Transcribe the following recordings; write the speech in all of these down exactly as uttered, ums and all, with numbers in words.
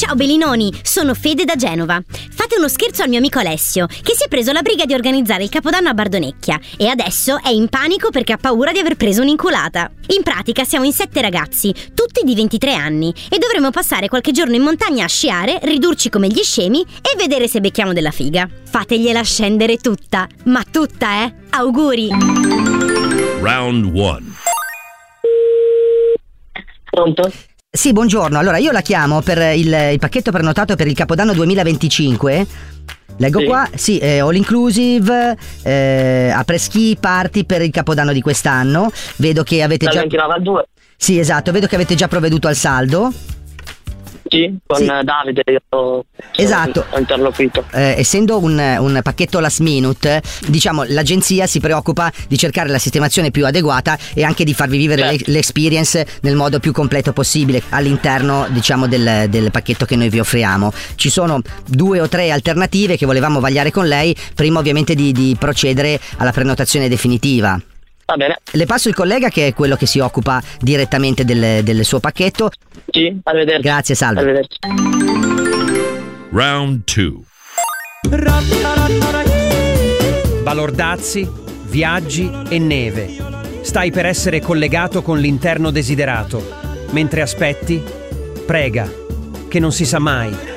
Ciao Bellinoni, sono Fede da Genova. Fate uno scherzo al mio amico Alessio, che si è preso la briga di organizzare il Capodanno a Bardonecchia e adesso è in panico perché ha paura di aver preso un'inculata. In pratica siamo in sette ragazzi, tutti di ventitré anni, e dovremo passare qualche giorno in montagna a sciare, ridurci come gli scemi e vedere se becchiamo della figa. Fategliela scendere tutta, ma tutta, eh? Auguri! Round one. Pronto? Sì, buongiorno. Allora, io la chiamo per il, il pacchetto prenotato per il Capodanno duemilaventicinque. Leggo Sì. qua, sì, eh, all inclusive, eh, après-ski, party per il Capodanno di quest'anno. Vedo che avete Dal già... ventinove al due. Sì, esatto, vedo che avete già provveduto al saldo. Sì, con Sì. Davide io sono Esatto. ho interloquito. Eh, essendo un, un pacchetto last minute, diciamo, l'agenzia si preoccupa di cercare la sistemazione più adeguata e anche di farvi vivere Certo. le- l'experience nel modo più completo possibile all'interno, diciamo, del, del pacchetto che noi vi offriamo. Ci sono due o tre alternative che volevamo vagliare con lei prima ovviamente di, di procedere alla prenotazione definitiva. Va bene. Le passo il collega che è quello che si occupa direttamente del, del suo pacchetto. Sì, arrivederci. Grazie, salve. Arrivederci. Round two. Balordazzi, viaggi e neve. Stai per essere collegato con l'interno desiderato. Mentre aspetti, prega, che non si sa mai.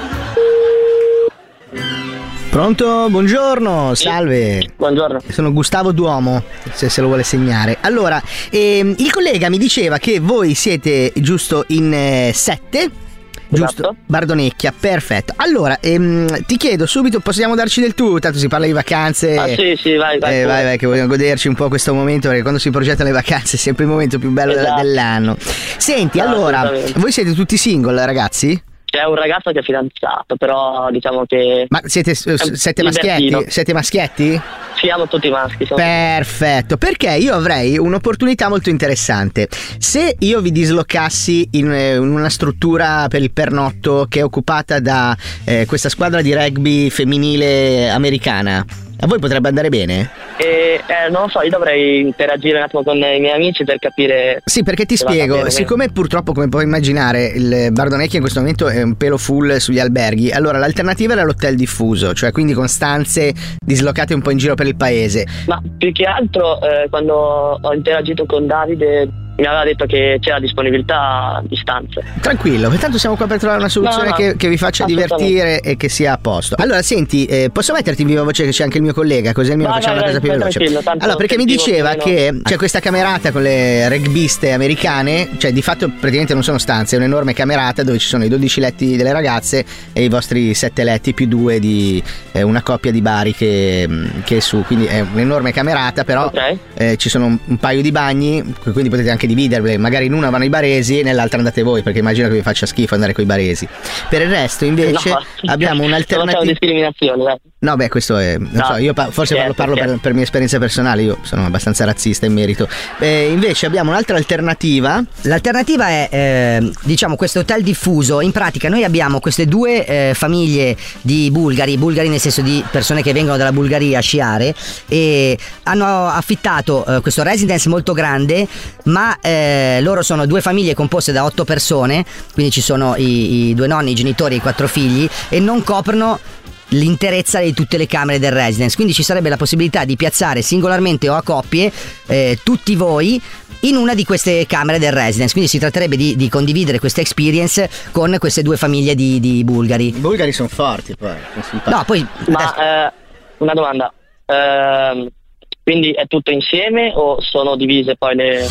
Pronto? Buongiorno, salve. Buongiorno. Sono Gustavo Duomo, se se lo vuole segnare. Allora, ehm, il collega mi diceva che voi siete giusto in eh, sette, giusto? Esatto. Bardonecchia, perfetto. Allora, ehm, ti chiedo subito, possiamo darci del tu? Tanto si parla di vacanze. Ah sì, sì, vai, vai. Eh, pure. vai, vai, che vogliamo goderci un po' questo momento, perché quando si progettano le vacanze è sempre il momento più bello della- Esatto. dell'anno. Senti, No, allora, assolutamente. voi siete tutti single, ragazzi? C'è un ragazzo che è fidanzato, però diciamo che Ma siete eh, È sette libertino. maschietti? Siete maschietti? siamo tutti maschi. Siamo... Perfetto, perché io avrei un'opportunità molto interessante. Se io vi dislocassi in, eh, in una struttura per il pernotto che è occupata da eh, questa squadra di rugby femminile americana, a voi potrebbe andare bene? E, eh, non lo so, io dovrei interagire un attimo con i miei amici per capire. Sì, perché ti se va spiego, bene o meno. siccome purtroppo, come puoi immaginare, il Bardonecchia in questo momento è un pelo full sugli alberghi, allora l'alternativa era l'hotel diffuso, cioè quindi con stanze dislocate un po' in giro per il paese. Ma più che altro eh, quando ho interagito con Davide mi aveva detto che c'era disponibilità a distanze. Tranquillo, intanto siamo qua per trovare una soluzione No, no, che, che vi faccia assolutamente. divertire e che sia a posto. Allora, senti, eh, posso metterti in viva voce che c'è anche il mio collega, così almeno Vai, facciamo vai, la cosa vai, più vai, veloce. tranquillo, tanto Allora, perché mi sentivo diceva più o che meno- c'è questa camerata con le rugbiste americane, cioè di fatto praticamente non sono stanze, è un'enorme camerata dove ci sono i dodici letti delle ragazze e i vostri sette letti più due di eh, una coppia di Bari che, che è su, quindi è un'enorme camerata, però Ok. eh, ci sono un, un paio di bagni, quindi potete anche dividerle, magari in una vanno i baresi e nell'altra andate voi, perché immagino che vi faccia schifo andare coi baresi. Per il resto invece No, abbiamo non un'alternativa. facciamo discriminazioni, dai. No, beh, questo è. Non No, so, io pa- forse certo, parlo, parlo certo. per, per mia esperienza personale, io sono abbastanza razzista in merito. Eh, invece abbiamo un'altra alternativa. L'alternativa è, eh, diciamo, questo hotel diffuso. In pratica noi abbiamo queste due eh, famiglie di bulgari, bulgari nel senso di persone che vengono dalla Bulgaria a sciare, e hanno affittato eh, questo residence molto grande, ma eh, loro sono due famiglie composte da otto persone, quindi ci sono i, i due nonni, i genitori e i quattro figli, e non coprono l'interezza di tutte le camere del residence, quindi ci sarebbe la possibilità di piazzare singolarmente o a coppie eh, tutti voi in una di queste camere del residence, quindi si tratterebbe di, di condividere questa experience con queste due famiglie di, di bulgari. I bulgari sono forti, poi. sono simpatici. No, poi Ma eh, una domanda. Ehm, quindi è tutto insieme o sono divise poi le...